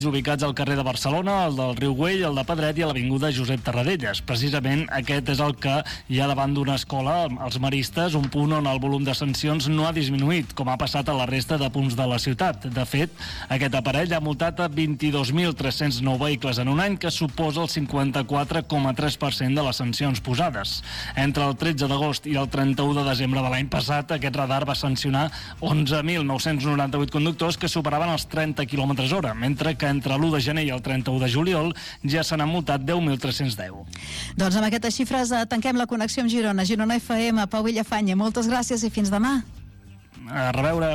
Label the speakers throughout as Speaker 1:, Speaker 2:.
Speaker 1: ubicats al carrer de Barcelona, el del Riu Güell, el de Pedret i a l'avinguda Josep Tarradellas. Precisament aquest és el que hi ha davant d'una escola, els Maristes, un punt on el volum de sancions no ha disminuït, com ha passat a la resta de punts de la ciutat. De fet, aquest aparell ha multat a 22.309 vehicles en un any, que suposa el 54,3% de les sancions posades. Entre el 13 d'agost i el 31 de desembre de l'any passat, aquest radar va sancionar 11.998 conductors que superaven els 30 km/h, mentre que entre l'1 de gener i el 31 de juliol ja se n'han multat 10.310.
Speaker 2: Doncs amb aquestes xifres tanquem la connexió amb Girona. Girona FM, Pau Villafanya, moltes gràcies i fins demà.
Speaker 1: A reveure.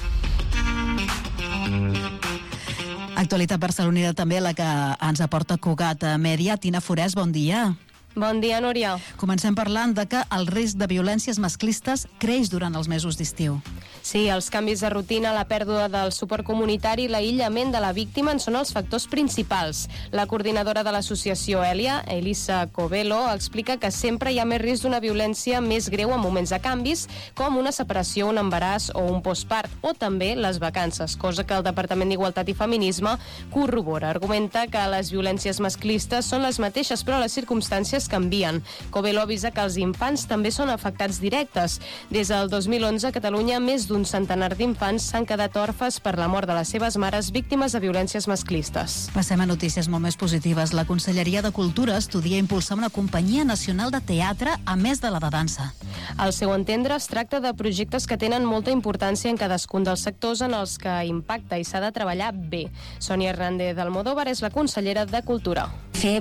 Speaker 2: Actualitat barcelonina també, la que ens aporta Cugat Mèdia. Tina Forès, bon dia.
Speaker 3: Bon dia, Núria.
Speaker 2: Comencem parlant de que el risc de violències masclistes creix durant els mesos d'estiu.
Speaker 3: Sí, els canvis de rutina, la pèrdua del suport comunitari i l'aïllament de la víctima en són els factors principals. La coordinadora de l'associació Èlia, Elisa Covelo, explica que sempre hi ha més risc d'una violència més greu en moments de canvis, com una separació, un embaràs o un postpart, o també les vacances, cosa que el Departament d'Igualtat i Feminisme corrobora. Argumenta que les violències masclistes són les mateixes, però les circumstàncies canvien. Covelo avisa que els infants també són afectats directes. Des del 2011 a Catalunya més d'un centenar d'infants s'han quedat orfes per la mort de les seves mares víctimes de violències masclistes.
Speaker 2: Passem a notícies molt més positives. La Conselleria de Cultura estudia impulsar una companyia nacional de teatre a més de la de dansa.
Speaker 3: Al seu entendre, es tracta de projectes que tenen molta importància en cadascun dels sectors en els que impacta i s'ha de treballar bé. Sònia Hernández d'Almodóvar és la consellera de Cultura.
Speaker 4: Fer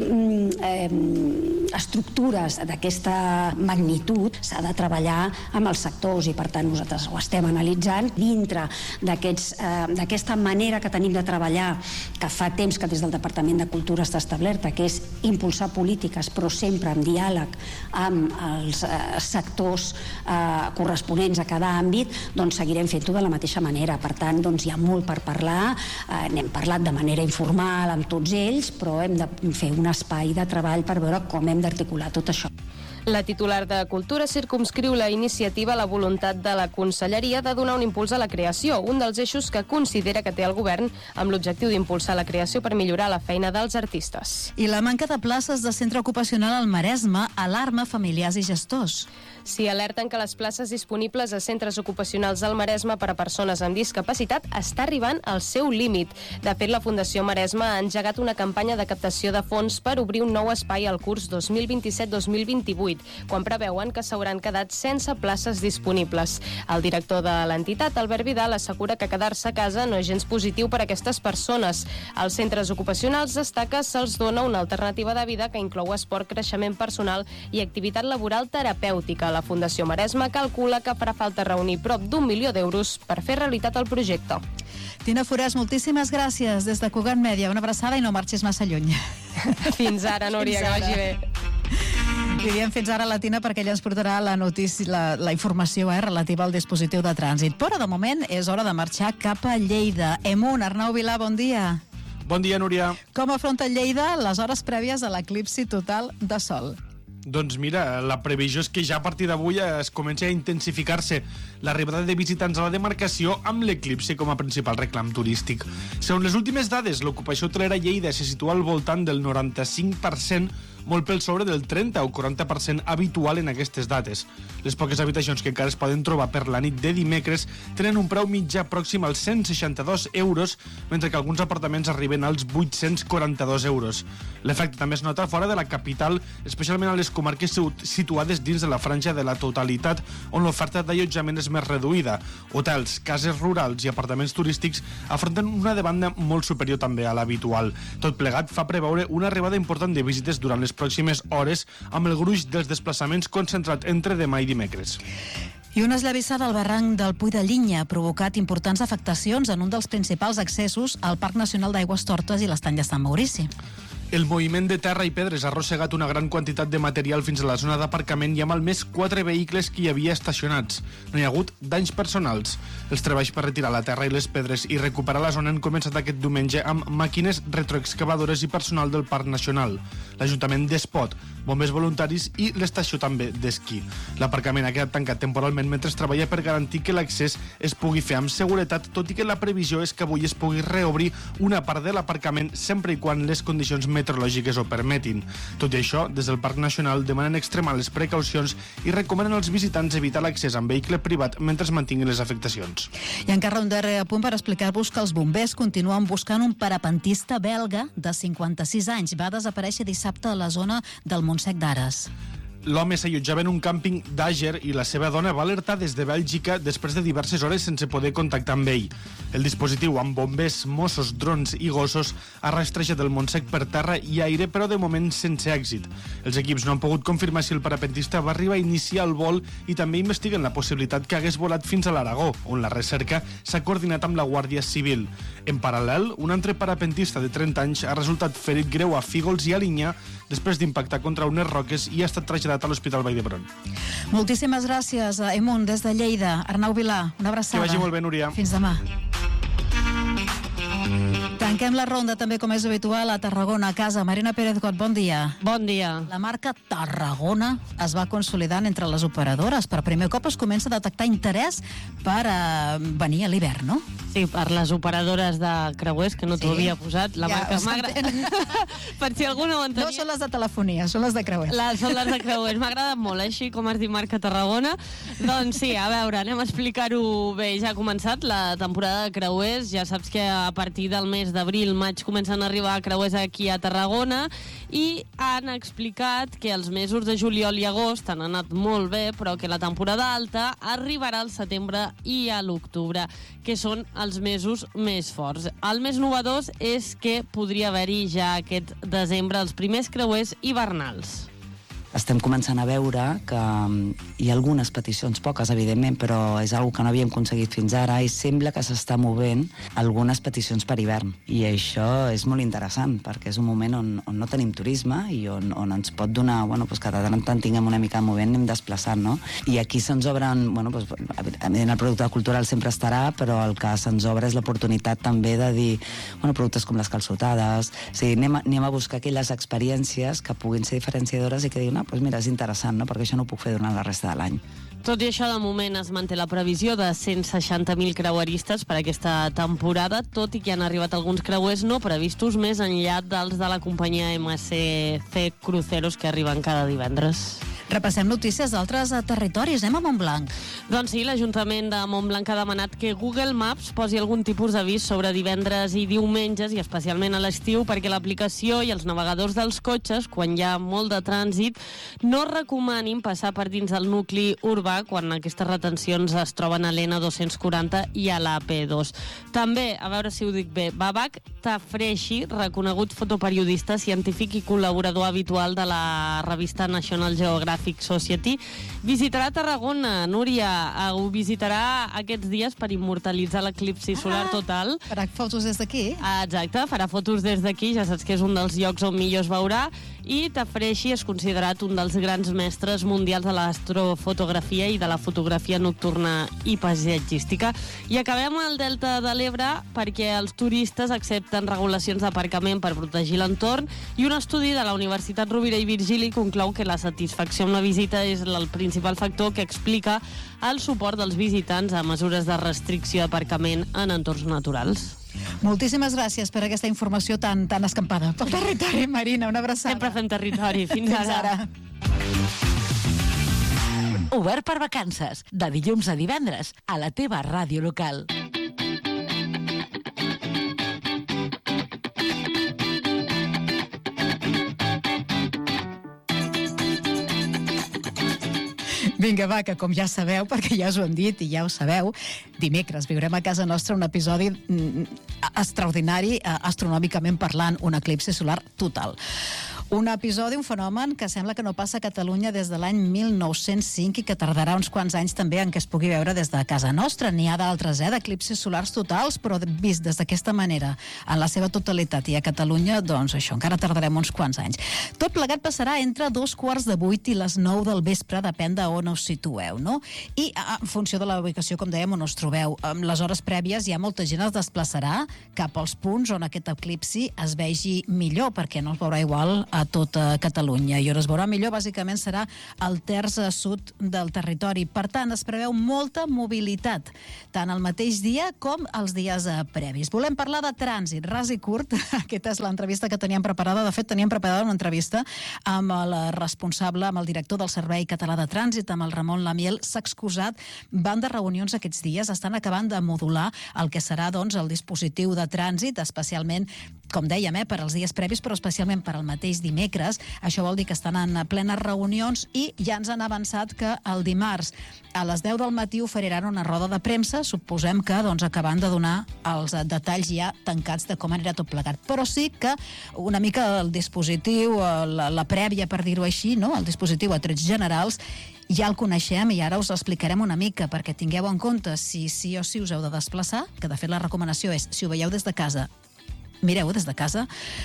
Speaker 4: estructures d'aquesta magnitud s'ha de treballar amb els sectors i per tant nosaltres ho estem analitzant dintre d'aquesta manera que tenim de treballar, que fa temps que des del Departament de Cultura està establerta, que és impulsar polítiques però sempre en diàleg amb els sectors corresponents a cada àmbit, doncs seguirem fent-ho de la mateixa manera. Per tant, doncs hi ha molt per parlar, n'hem parlat de manera informal amb tots ells, però hem de fer un espai de treball per veure com hem d'articular tot això.
Speaker 3: La titular de Cultura circumscriu la iniciativa a la voluntat de la Conselleria de donar un impuls a la creació, un dels eixos que considera que té el govern amb l'objectiu d'impulsar la creació per millorar la feina dels artistes.
Speaker 2: I la manca de places de centre ocupacional al Maresme alarma familiars i gestors.
Speaker 3: S'hi alerten que les places disponibles a centres ocupacionals del Maresme per a persones amb discapacitat està arribant al seu límit. De fet, la Fundació Maresme ha engegat una campanya de captació de fons per obrir un nou espai al curs 2027-2028, quan preveuen que s'hauran quedat sense places disponibles. El director de l'entitat, Albert Vidal, assegura que quedar-se a casa no és gens positiu per a aquestes persones. Als centres ocupacionals destaca se'ls dona una alternativa de vida que inclou esport, creixement personal i activitat laboral terapèutica. La Fundació Maresme calcula que farà falta reunir prop d'1 milió d'euros per fer realitat el projecte.
Speaker 2: Tina Forès, moltíssimes gràcies des de Cugat Mèdia. Una abraçada i no marxis massa lluny.
Speaker 3: Fins ara, Núria, que vagi bé.
Speaker 2: I diem fins ara la Tina perquè ella ens portarà la notícia, la informació relativa al dispositiu de trànsit. Però de moment és hora de marxar cap a Lleida. Emun, Arnau Vilà, bon dia.
Speaker 5: Bon dia, Núria.
Speaker 2: Com afronta Lleida les hores prèvies a l'eclipsi total de sol?
Speaker 5: Doncs mira, la previsió és que ja a partir d'avui es comença a intensificar-se l'arribada de visitants a la demarcació amb l'eclipsi com a principal reclam turístic. Segons les últimes dades, l'ocupació hotelera a Lleida se situa al voltant del 95%, molt pel sobre del 30 o 40% habitual en aquestes dates. Les poques habitacions que encara es poden trobar per la nit de dimecres tenen un preu mitjà pròxim als 162 euros, mentre que alguns apartaments arriben als 842 euros. L'efecte també es nota fora de la capital, especialment a les comarques situades dins de la franja de la totalitat, on l'oferta d'allotjament és més reduïda. Hotels, cases rurals i apartaments turístics afronten una demanda molt superior també a l'habitual. Tot plegat fa preveure una arribada important de visites durant les pròximes hores, amb el gruix dels desplaçaments concentrat entre demà i dimecres.
Speaker 2: I una esllavissada al barranc del Puy de Llinya ha provocat importants afectacions en un dels principals accessos al Parc Nacional d'Aigües Tortes i l'Estany de Sant Maurici.
Speaker 5: El moviment de terra i pedres ha arrossegat una gran quantitat de material fins a la zona d'aparcament i amb almenys 4 vehicles que hi havia estacionats. No hi ha hagut danys personals. Els treballs per retirar la terra i les pedres i recuperar la zona han començat aquest diumenge amb màquines retroexcavadores i personal del Parc Nacional, l'Ajuntament d'Espot, bombers voluntaris i l'estació també d'esquí. L'aparcament ha quedat tancat temporalment mentre es treballa per garantir que l'accés es pugui fer amb seguretat, tot i que la previsió és que avui es pugui reobrir una part de l'aparcament sempre i quan les condicions meteorològiques ho permetin. Tot i això, des del Parc Nacional demanen extremar les precaucions i recomanen als visitants evitar l'accés amb vehicle privat mentre es mantinguin les afectacions.
Speaker 2: I encara un darrer apunt per explicar-vos que els bombers continuen buscant un parapentista belga de 56 anys. Va desaparèixer dissabte a la zona del Montsec d'Ares.
Speaker 5: L'home s'allotjava en un càmping d'Àger i la seva dona va alertar des de Bèlgica després de diverses hores sense poder contactar amb ell. El dispositiu amb bombers, Mossos, drons i gossos ha rastrejat el Montsec per terra i aire, però de moment sense èxit. Els equips no han pogut confirmar si el parapentista va arribar a iniciar el vol i també investiguen la possibilitat que hagués volat fins a l'Aragó, on la recerca s'ha coordinat amb la Guàrdia Civil. En paral·lel, un altre parapentista de 30 anys ha resultat ferit greu a Fígols i a Linyà després d'impactar contra unes roques i ha estat traslladat a l'Hospital Vall d'Hebron.
Speaker 2: Moltíssimes gràcies, Emun, des de Lleida. Arnau Vilà, una abraçada.
Speaker 5: Que vagi molt bé, Núria.
Speaker 2: Fins demà. Tanquem la ronda també, com és habitual, a Tarragona, a casa. Marina Pérez-Got, bon dia.
Speaker 6: Bon dia.
Speaker 2: La marca Tarragona es va consolidant entre les operadores. Per primer cop es comença a detectar interès per venir a l'hivern, no?
Speaker 6: Sí, per les operadores de creuers, que no t'ho havia posat. La marca per si algú no ho entenia.
Speaker 2: No són les de telefonia, són les de creuers.
Speaker 6: Són les de creuers. M'ha agradat molt, així com has dit marca Tarragona. Doncs sí, a veure, anem a explicar-ho bé. Ja ha començat la temporada de creuers. Ja saps que a partir del mes d'abril, maig, comencen a arribar creuers aquí a Tarragona i han explicat que els mesos de juliol i agost han anat molt bé, però que la temporada alta arribarà al setembre i a l'octubre, que són els mesos més forts. El més novedós és que podria haver-hi ja aquest desembre els primers creuers hivernals.
Speaker 7: Estem començant a veure que hi ha algunes peticions, poques, evidentment, però és una que no havíem aconseguit fins ara i sembla que s'està movent algunes peticions per hivern. I això és molt interessant, perquè és un moment on no tenim turisme i on ens pot donar, que de tant en tant tinguem una mica de moviment, anem desplaçant, no? I aquí se'ns obren, el producte cultural sempre estarà, però el que se'ns obre és l'oportunitat també de dir, productes com les calçotades, o sigui, anem a buscar aquelles experiències que puguin ser diferenciadores i que diguin, mira, és interessant, no? Perquè això no ho puc fer durant la resta de l'any.
Speaker 6: Tot i això, de moment es manté la previsió de 160.000 creueristes per aquesta temporada, tot i que han arribat alguns creuers no previstos més enllà dels de la companyia MSC Cruceros que arriben cada divendres.
Speaker 2: Repassem notícies d'altres territoris. Anem a Montblanc.
Speaker 6: Doncs sí, l'Ajuntament de Montblanc ha demanat que Google Maps posi algun tipus d'avís sobre divendres i diumenges, i especialment a l'estiu, perquè l'aplicació i els navegadors dels cotxes, quan hi ha molt de trànsit, no recomanin passar per dins del nucli urbà quan aquestes retencions es troben a l'N240 i a l'AP2. També, a veure si ho dic bé, Babak Tafreshi, reconegut fotoperiodista, científic i col·laborador habitual de la revista National Geographic Society, visitarà Tarragona. Núria, ho visitarà aquests dies per immortalitzar l'eclipsi solar total.
Speaker 2: Farà fotos des d'aquí?
Speaker 6: Exacte, farà fotos des d'aquí, ja saps que és un dels llocs on millor es veurà, i Tafreshi és considerat un dels grans mestres mundials de l'astrofotografia i de la fotografia nocturna i paisatgística. I acabem al Delta de l'Ebre perquè els turistes accepten regulacions d'aparcament per protegir l'entorn, i un estudi de la Universitat Rovira i Virgili conclou que la satisfacció amb la visita és el principal factor que explica el suport dels visitants a mesures de restricció d'aparcament en entorns naturals.
Speaker 2: Moltíssimes gràcies per aquesta informació tan escampada pel territori, Marina. Una abraçada.
Speaker 6: Sempre fem territori. Fins ara.
Speaker 8: Obert per vacances, de dilluns a divendres, a la teva ràdio local.
Speaker 2: Vinga, va, que com ja sabeu, perquè ja us ho hem dit i ja ho sabeu, dimecres viurem a casa nostra un episodi extraordinari, astronòmicament parlant, un eclipsi solar total. Un episodi, un fenomen que sembla que no passa a Catalunya des de l'any 1905 i que tardarà uns quants anys també en què es pugui veure des de casa nostra. N'hi ha d'altres, d'eclipsis solars totals, però vist des d'aquesta manera, en la seva totalitat i a Catalunya, doncs això, encara tardarem uns quants anys. Tot plegat passarà entre 7:45 i les 9 del vespre, depèn d'on us situeu, no? I en funció de la ubicació, com dèiem, on us trobeu. En les hores prèvies ja molta gent es desplaçarà cap als punts on aquest eclipsi es vegi millor, perquè no es veurà igual a tota Catalunya. I on es veurà millor, bàsicament, serà al terç sud del territori. Per tant, es preveu molta mobilitat, tant el mateix dia com els dies previs. Volem parlar de trànsit, ras i curt. Aquesta és l'entrevista que teníem preparada. De fet, teníem preparada una entrevista amb el responsable, amb el director del Servei Català de Trànsit, amb el Ramon Lamiel. S'ha excusat, van de reunions aquests dies, estan acabant de modular el que serà, doncs, el dispositiu de trànsit, especialment, com dèiem, per als dies previs, però especialment per al mateix dimecres. Això vol dir que estan en plenes reunions i ja ens han avançat que el dimarts a les 10 del matí oferiran una roda de premsa, suposem que acabant de donar els detalls ja tancats de com anirà tot plegat. Però sí que una mica el dispositiu, la prèvia, per dir-ho així, no? El dispositiu a trets generals, ja el coneixem i ara us l'explicarem una mica perquè tingueu en compte si sí o sí us heu de desplaçar, que de fet la recomanació és, si ho veieu des de casa, mireu des de casa,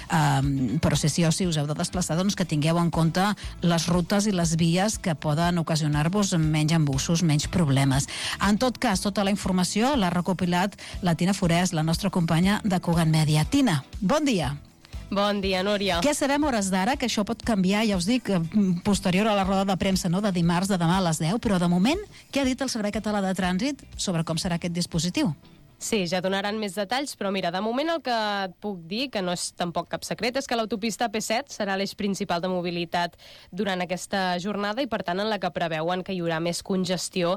Speaker 2: però si sí o sí us heu de desplaçar, doncs que tingueu en compte les rutes i les vies que poden ocasionar-vos menys embussos, menys problemes. En tot cas, tota la informació l'ha recopilat la Tina Forès, la nostra companya de Cugat Mèdia. Tina, bon dia.
Speaker 3: Bon dia, Núria.
Speaker 2: Què sabem a hores d'ara? Que això pot canviar, ja us dic, posterior a la roda de premsa, no?, de dimarts, de demà a les 10, però de moment, què ha dit el Servei Català de Trànsit sobre com serà aquest dispositiu?
Speaker 3: Sí, ja donaran més detalls, però mira, de moment el que et puc dir, que no és tampoc cap secret, és que l'autopista AP7 serà l'eix principal de mobilitat durant aquesta jornada i, per tant, en la que preveuen que hi haurà més congestió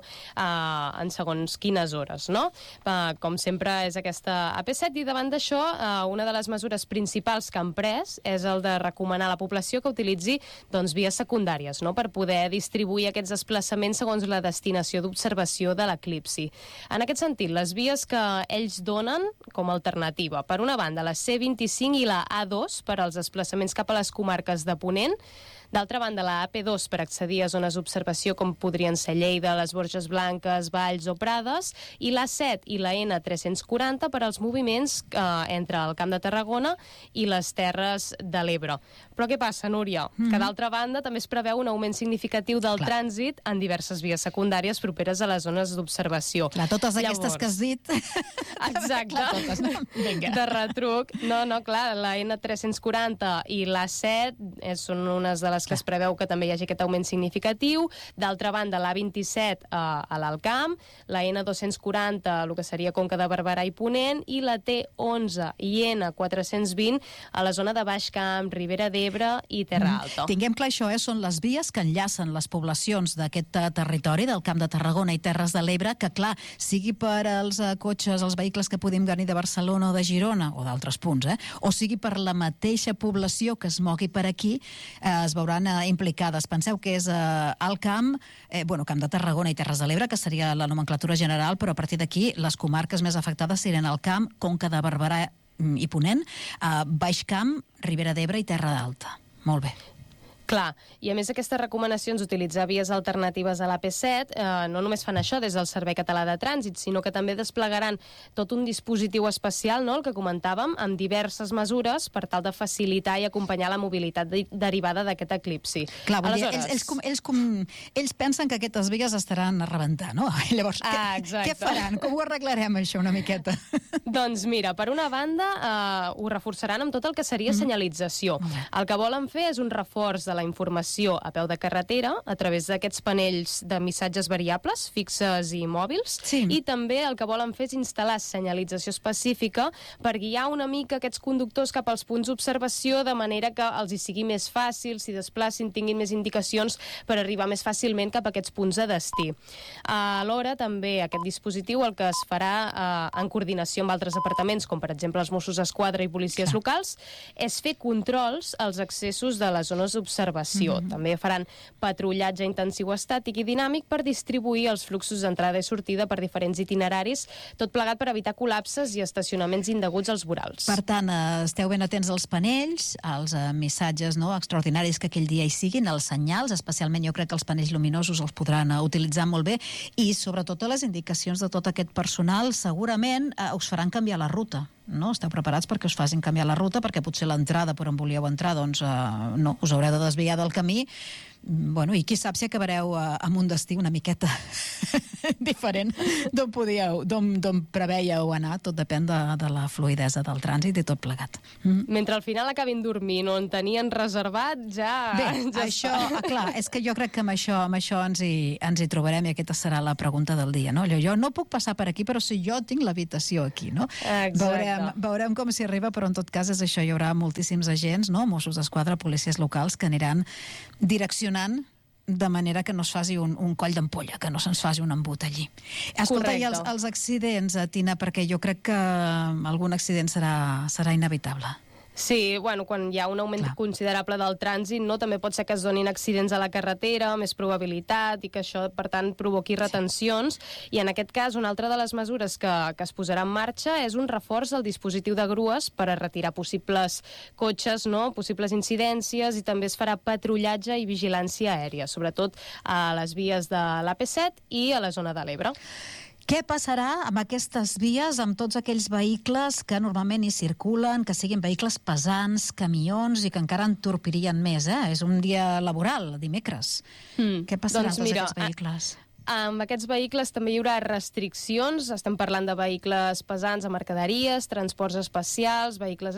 Speaker 3: en segons quines hores, no? Com sempre és aquesta AP7 i davant d'això una de les mesures principals que han pres és el de recomanar a la població que utilitzi vies secundàries, no?, per poder distribuir aquests desplaçaments segons la destinació d'observació de l'eclipsi. En aquest sentit, les vies que ells donen com a alternativa. Per una banda, la C25 i la A2 per als desplaçaments cap a les comarques de Ponent. D'altra banda, la AP2 per accedir a zones d'observació com podrien ser Lleida, les Borges Blanques, Valls o Prades, i la 7 i la N340 per als moviments entre el Camp de Tarragona i les Terres de l'Ebre. Però què passa, Núria? Que d'altra banda també es preveu un augment significatiu del trànsit en diverses vies secundàries properes a les zones d'observació.
Speaker 2: Totes aquestes que has dit.
Speaker 3: Exacte.
Speaker 2: Totes, no?
Speaker 3: De retruc. No, clar, la N340 i la 7 són unes de les que es preveu que també hi hagi aquest augment significatiu. D'altra banda, l'A27 a l'Alcamp, la N240, el que seria Conca de Barberà i Ponent, i la T11 i N420 a la zona de Baix Camp, Ribera d'Ebre i Terra Alta.
Speaker 2: Tinguem clar això, són les vies que enllacen les poblacions d'aquest territori, del Camp de Tarragona i Terres de l'Ebre, que clar, sigui per als cotxes, els vehicles que podem venir de Barcelona o de Girona, o d'altres punts, o sigui per la mateixa població que es mogui per aquí, es veuran implicades. Penseu que és al Camp, Camp de Tarragona i Terres de l'Ebre, que seria la nomenclatura general, però a partir d'aquí les comarques més afectades serien el Camp, Conca de Barberà i Ponent, Baix Camp, Ribera d'Ebre i Terra d'Alta. Molt bé.
Speaker 3: Clar, i a més aquestes recomanacions d'utilitzar vies alternatives a l'AP7 no només fan això des del Servei Català de Trànsit, sinó que també desplegaran tot un dispositiu especial, no?, el que comentàvem, amb diverses mesures per tal de facilitar i acompanyar la mobilitat derivada d'aquest eclipsi.
Speaker 2: Clar, ells pensen que aquestes vies estaran a rebentar, no? Llavors, què faran? Com ho arreglarem, això, una miqueta?
Speaker 3: Doncs mira, per una banda, ho reforçaran amb tot el que seria senyalització. El que volen fer és un reforç de la informació a peu de carretera a través d'aquests panells de missatges variables, fixes i mòbils, i també el que volen fer és instal·lar senyalització específica per guiar una mica aquests conductors cap als punts d'observació de manera que els hi sigui més fàcil, s'hi desplacin, tinguin més indicacions per arribar més fàcilment cap a aquests punts de destí. Alhora, també aquest dispositiu el que es farà en coordinació amb altres departaments, com per exemple els Mossos d'Esquadra i policies locals, és fer controls als accessos de les zones d'observació d'observació. També faran patrullatge intensiu estàtic i dinàmic per distribuir els fluxos d'entrada i sortida per diferents itineraris, tot plegat per evitar col·lapses i estacionaments indeguts als vorals.
Speaker 2: Per tant, esteu ben atents als panells, als missatges extraordinaris que aquell dia hi siguin, els senyals, especialment jo crec que els panells luminosos els podran utilitzar molt bé, i sobretot les indicacions de tot aquest personal segurament us faran canviar la ruta. No? Esteu preparats perquè us facin canviar la ruta, perquè potser l'entrada per on volíeu entrar, doncs no, us haureu de desviar del camí. Bueno, i qui sap si acabareu amb un destí una miqueta diferent d'on preveieu anar. Tot depèn de la fluïdesa del trànsit i tot plegat.
Speaker 3: Mentre al final acabin dormint on tenien reservat, ja...
Speaker 2: Bé, això, clar, és que jo crec que amb això ens hi trobarem, i aquesta serà la pregunta del dia, no? Jo no puc passar per aquí, però si jo tinc l'habitació aquí, no?
Speaker 3: Exacte.
Speaker 2: Veurem com s'hi arriba, però en tot cas és això, hi haurà moltíssims agents, no? Mossos d'Esquadra, policies locals, que aniran direccionant de manera que no es faci un coll d'ampolla, que no se'ns faci un embut allí. Escolta, i els accidents, Tina, perquè jo crec que algun accident serà inevitable.
Speaker 3: Sí, bueno, quan hi ha un augment considerable del trànsit, no, també pot ser que es donin accidents a la carretera, més probabilitat, i que això, per tant, provoqui retencions. I en aquest cas, una altra de les mesures que es posarà en marxa és un reforç del dispositiu de grues per a retirar possibles cotxes, no?, possibles incidències, i també es farà patrullatge i vigilància aèria, sobretot a les vies de l'AP7 i a la zona de l'Ebre.
Speaker 2: Què passarà amb aquestes vies, amb tots aquells vehicles que normalment hi circulen, que siguin vehicles pesants, camions, i que encara entorpirien més, És un dia laboral, dimecres. Què passarà amb tots aquests vehicles?
Speaker 3: Amb aquests vehicles també hi haurà restriccions. Estem parlant de vehicles pesants a mercaderies, transports especials,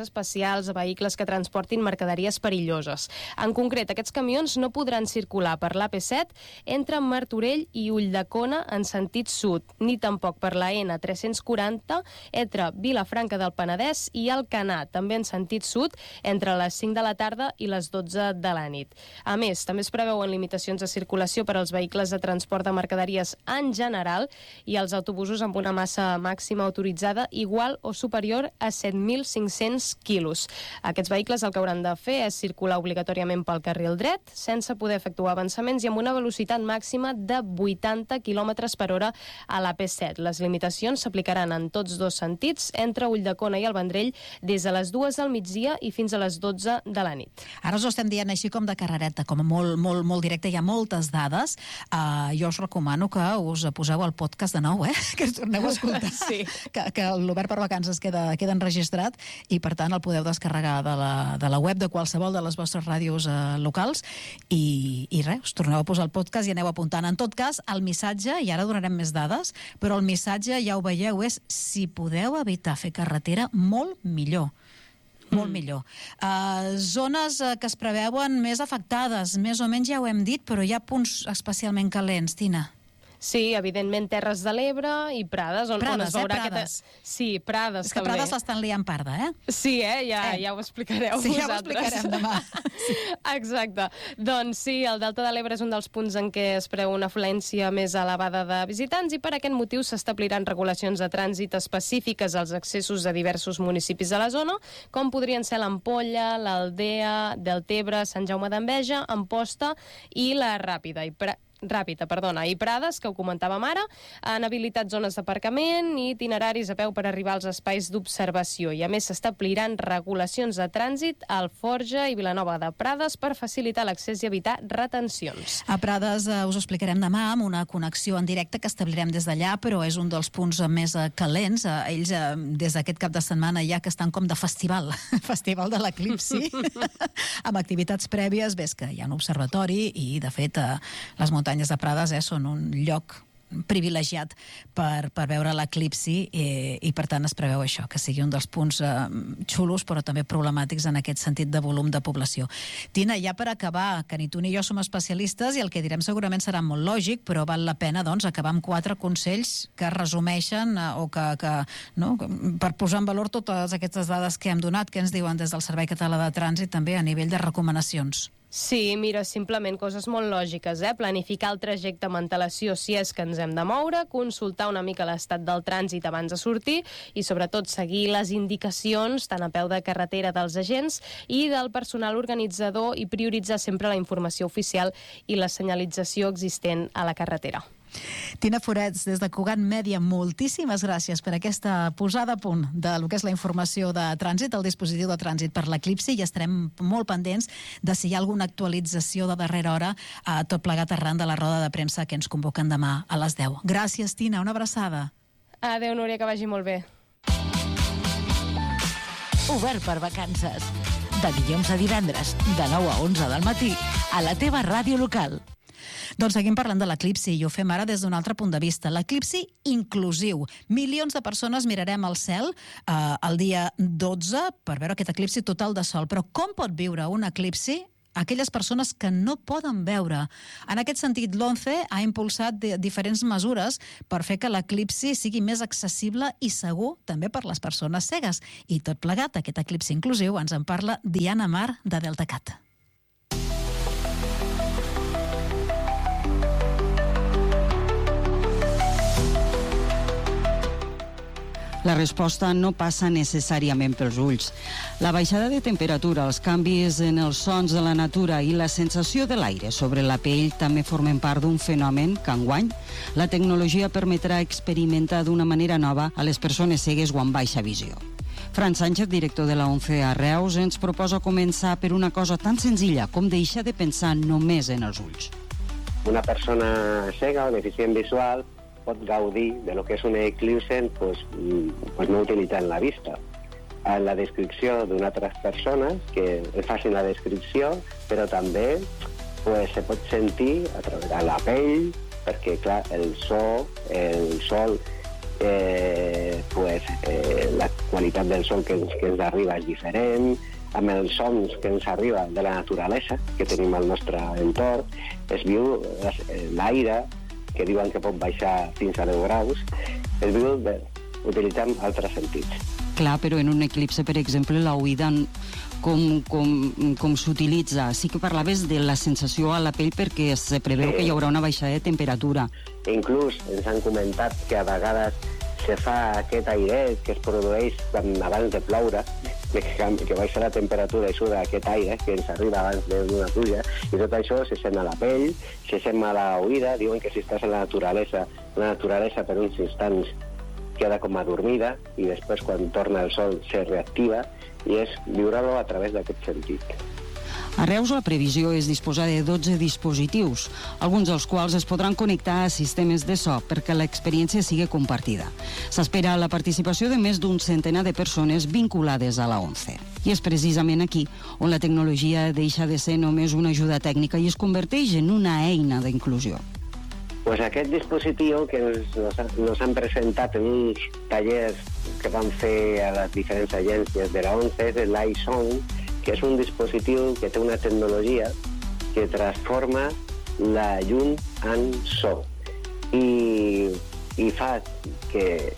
Speaker 3: vehicles que transportin mercaderies perilloses. En concret, aquests camions no podran circular per l'AP7 entre Martorell i Ulldecona en sentit sud, ni tampoc per la N340 entre Vilafranca del Penedès i Alcanar, també en sentit sud, entre les 5 de la tarda i les 12 de la nit. A més, també es preveuen limitacions de circulació per als vehicles de transport de mercaderies en general i els autobusos amb una massa màxima autoritzada igual o superior a 7.500 quilos. Aquests vehicles el que hauran de fer és circular obligatòriament pel carril dret, sense poder efectuar avançaments i amb una velocitat màxima de 80 km per hora a l'AP7. Les limitacions s'aplicaran en tots dos sentits, entre Ulldecona i el Vendrell, des de les 2 del migdia i fins a les 12 de la nit.
Speaker 2: Ara us ho estem dient així com de carrereta, com molt directe, hi ha moltes dades. Jo us recomano que us poseu el podcast de nou, que us torneu a escoltar.
Speaker 3: Sí.
Speaker 2: Que l'Obert per Vacances queda enregistrat i, per tant, el podeu descarregar de la web de qualsevol de les vostres ràdios locals i res, us torneu a posar el podcast i aneu apuntant. En tot cas, el missatge, i ara donarem més dades, però el missatge, ja ho veieu, és si podeu evitar fer carretera, molt millor. Molt millor. Zones que es preveuen més afectades, més o menys ja ho hem dit, però hi ha punts especialment calents, Tina.
Speaker 3: Sí, evidentment, Terres de l'Ebre i Prades, on es veurà
Speaker 2: Prades.
Speaker 3: Sí, Prades,
Speaker 2: és que
Speaker 3: també.
Speaker 2: Prades l'estan liant parda,
Speaker 3: Sí, ja ho explicareu vosaltres.
Speaker 2: Sí, ja ho explicarem demà. Sí.
Speaker 3: Exacte. Doncs sí, el Delta de l'Ebre és un dels punts en què es preveu una afluència més elevada de visitants i per aquest motiu s'establiran regulacions de trànsit específiques als accessos de diversos municipis de la zona, com podrien ser l'Ampolla, l'Aldea, Deltebre, Sant Jaume d'Enveja, Amposta i la Ràpita. I Prades, que ho comentàvem ara, han habilitat zones d'aparcament i itineraris a peu per arribar als espais d'observació. I a més s'establiran regulacions de trànsit a Alforja i Vilanova de Prades per facilitar l'accés i evitar retencions.
Speaker 2: A Prades us ho explicarem demà amb una connexió en directe que establirem des d'allà, però és un dels punts més calents. Ells des d'aquest cap de setmana ja que estan com de festival de l'eclipsi, amb activitats prèvies. Ves que hi ha un observatori i, de fet, les muntanyes de Prades són un lloc privilegiat per veure l'eclipsi i per tant es preveu això, que sigui un dels punts xulos però també problemàtics en aquest sentit de volum de població. Tina, ja per acabar, que ni tu ni jo som especialistes i el que direm segurament serà molt lògic, però val la pena acabar amb 4 consells que resumeixen o que per posar en valor totes aquestes dades que hem donat, que ens diuen des del Servei Català de Trànsit també a nivell de recomanacions.
Speaker 3: Sí, mira, simplement coses molt lògiques, planificar el trajecte amb antelació si és que ens hem de moure, consultar una mica l'estat del trànsit abans de sortir i sobretot seguir les indicacions tant a peu de carretera dels agents i del personal organitzador i prioritzar sempre la informació oficial i la senyalització existent a la carretera.
Speaker 2: Tina Forets, des de Cugat Mèdia, moltíssimes gràcies per aquesta posada a punt de lo que és la informació de trànsit, el dispositiu de trànsit per l'Eclipsi, i estarem molt pendents de si hi ha alguna actualització de darrera hora, tot plegat arran de la roda de premsa que ens convoquen demà a les 10. Gràcies, Tina, una abraçada.
Speaker 3: Adéu, Núria, que vagi molt bé.
Speaker 8: Obert per vacances. De dilluns a divendres, de 9 a 11 del matí, a la teva ràdio local.
Speaker 2: Doncs seguim parlant de l'eclipsi i ho fem ara des d'un altre punt de vista. L'eclipsi inclusiu. Milions de persones mirarem al cel el dia 12 per veure aquest eclipsi total de sol. Però com pot viure un eclipsi aquelles persones que no poden veure? En aquest sentit, l'ONCE ha impulsat diferents mesures per fer que l'eclipsi sigui més accessible i segur també per les persones cegues. I tot plegat, aquest eclipsi inclusiu, ens en parla Diana Mar, de DeltaCat.
Speaker 9: La resposta no passa necessàriament pels ulls. La baixada de temperatura, els canvis en els sons de la natura i la sensació de l'aire sobre la pell també formen part d'un fenomen que enguany la tecnologia permetrà experimentar d'una manera nova a les persones cegues o amb baixa visió. Fran Sánchez, director de la ONCE a Reus, ens proposa començar per una cosa tan senzilla com deixar de pensar només en els ulls.
Speaker 10: Una persona cega o deficient visual pot gaudir de lo que és un eclipse no utilitzant la vista. A la descripció d'altres persones que facin la descripció, però també se pot sentir a través de la pell, perquè clar, el sol, la qualitat del sol que ens arriba és diferent, amb els sons que ens arriba de la naturalesa que tenim al nostre entorn, es viu l'aire, que diuen que pot baixar fins a 10 graus, es viu utilitzant altres sentits.
Speaker 9: Clar, però en un eclipse, per exemple, l'oïda com s'utilitza. Sí que parlaves de la sensació a la pell perquè se preveu que hi haurà una baixada de temperatura.
Speaker 10: Inclús ens han comentat que a vegades se fa aquest airet que es produeix abans de ploure, que baixa la temperatura i surt aquest aire que ens arriba abans d'una pluja, i tot això se sent a la pell, se sent a la oïda. Diuen que si estàs a la naturalesa per uns instants queda com adormida i després quan torna el sol se reactiva, i és viure-lo a través d'aquest sentit.
Speaker 9: A Reus la previsió és disposar de 12 dispositius, alguns dels quals es podran connectar a sistemes de so perquè l'experiència sigui compartida. S'espera la participació de més d'un centenar de persones vinculades a la ONCE. I és precisament aquí on la tecnologia deixa de ser només una ajuda tècnica i es converteix en una eina d'inclusió.
Speaker 10: Pues aquest dispositiu que nos han presentat en uns tallers que van fer a les diferents agències de la ONCE és l'iSound, que és un dispositiu que té una tecnologia que transforma la llum en so i fa que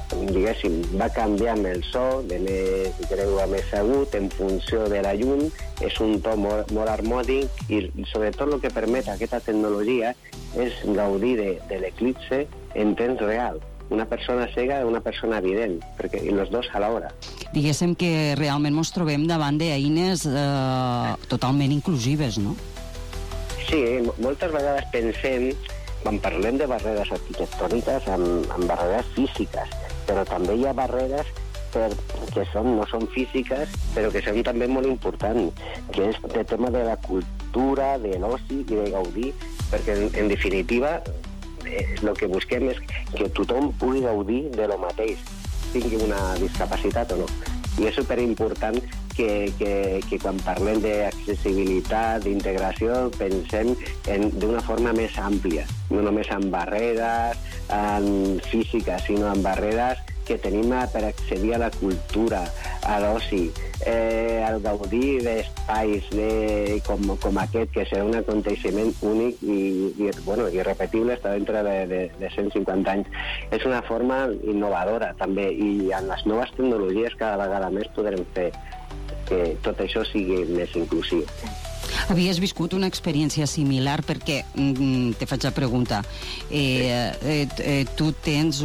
Speaker 10: va canviar amb el so de més greu a més agut en funció de la llum. És un to molt harmònic i sobretot el que permet aquesta tecnologia és gaudir de l'eclipse en temps real. Una persona cega i una persona vident, perquè els dos a l'hora.
Speaker 9: Diguéssim que realment ens trobem davant d'eines totalment inclusives, no?
Speaker 10: Sí, moltes vegades pensem, quan parlem de barreres arquitectòniques, en barreres físiques, però també hi ha barreres que no són físiques, però que són també molt importants, que és el tema de la cultura, de l'oci i de gaudir, perquè en definitiva el que busquem és que tothom pugui gaudir de lo mateix, tingui una discapacitat o no. I és superimportant que quan parlem d'accessibilitat, d'integració, pensem d'una forma més àmplia, no només en barreres físiques, sinó en barreres que tenim per accedir a la cultura, a l'oci, al gaudir d'espais com aquest, que serà un aconteixement únic i irrepetible, està dintre de 150 anys. És una forma innovadora, també, i amb les noves tecnologies cada vegada més podrem fer que tot això sigui més inclusiu.
Speaker 9: Havies viscut una experiència similar perquè, te faig la pregunta, tu tens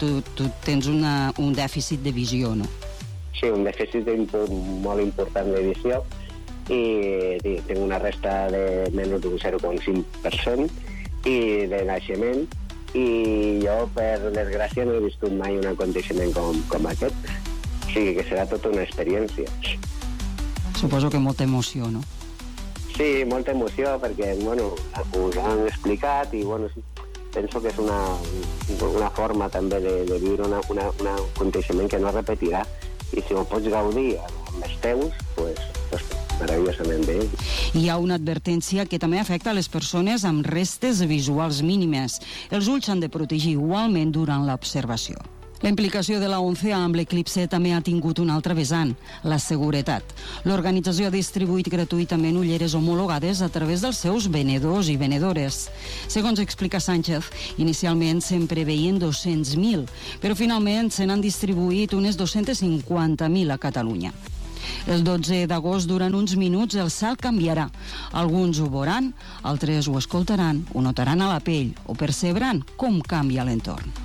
Speaker 9: un dèficit de visió, no?
Speaker 10: Sí, un dèficit molt important de visió i tinc una resta de menys d'un 0,5% i de naixement, i jo, per desgràcia, no he viscut mai un aconteixement com aquest. O sigui que serà tota una experiència.
Speaker 9: Suposo que molta emoció, no?
Speaker 10: Sí, molta emoció, perquè, bueno, us han explicat i, bueno, sí, penso que és una forma també de viure un aconteixement que no repetirà, i si ho pots gaudir amb els teus, doncs meravellosament bé.
Speaker 9: Hi ha una advertència que també afecta a les persones amb restes visuals mínimes. Els ulls s'han de protegir igualment durant l'observació. La implicació de la ONCE amb l'eclipse també ha tingut un altre vessant, la seguretat. L'organització ha distribuït gratuïtament ulleres homologades a través dels seus venedors i venedores. Segons explica Sánchez, inicialment se'n preveien 200.000, però finalment se n'han distribuït unes 250.000 a Catalunya. El 12 d'agost, durant uns minuts, el cel canviarà. Alguns ho veuran, altres ho escoltaran, ho notaran a la pell o percebran com canvia l'entorn.